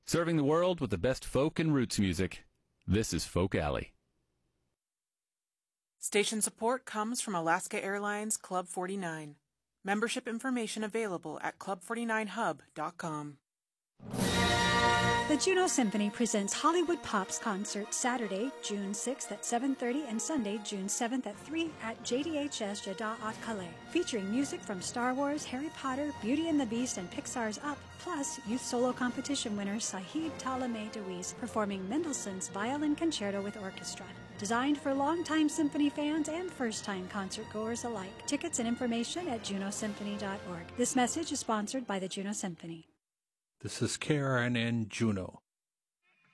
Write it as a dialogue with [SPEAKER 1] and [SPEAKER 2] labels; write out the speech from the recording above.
[SPEAKER 1] Serving the world with the best folk and roots music, this is Folk Alley.
[SPEAKER 2] Station support comes from Alaska Airlines Club 49. Membership information available at club49hub.com.
[SPEAKER 3] The Juneau Symphony presents Hollywood Pops Concert Saturday, June 6th at 7:30 and Sunday, June 7th at 3 at JDHS Jeddah Ot Calais, featuring music from Star Wars, Harry Potter, Beauty and the Beast, and Pixar's Up, plus youth solo competition winner Sahid Talameh Deweese performing Mendelssohn's Violin Concerto with Orchestra. Designed for longtime symphony fans and first-time concert-goers alike. Tickets and information at juneausymphony.org. This message is sponsored by the Juneau Symphony.
[SPEAKER 4] This is KRNN Juneau.